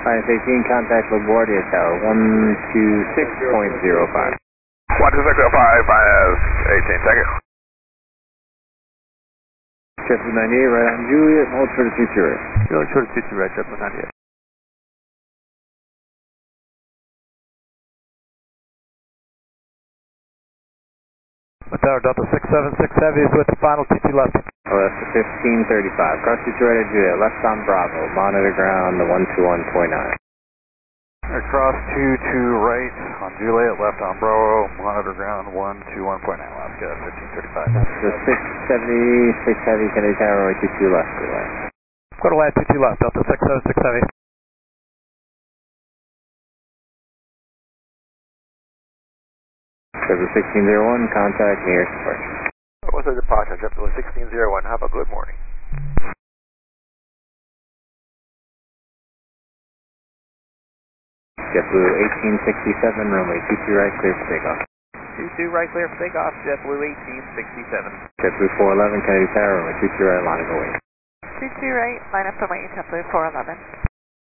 Minus 18, contact LaGuardia Tower, 126.05. 126.05 minus 18, second. JetBlue 98, right on Juliet, hold for the 22 right. Juliet short of 22 right, JetBlue 98. Tower Delta 676 Heavy is with the final 22 left. Oh, that's the 1535. Cross 22 right at Juliet, left on Bravo, monitor ground, the 121.9. Cross 22 right on Juliet, left on Bravo, monitor ground 121.9, last gas 1535. The 676 Heavy, Kennedy Tower, 22 left, good way. Quarter line 22 left, Delta 676 Heavy. JetBlue 1601, contact nearest departure. What's the departure? JetBlue 1601, have a good morning. JetBlue 1867, runway 22 right, clear for takeoff. 22 right, clear for takeoff, JetBlue 1867. JetBlue 411, Kennedy Tower, runway 22 right, line of away. 22 right, line up and wait, JetBlue 411.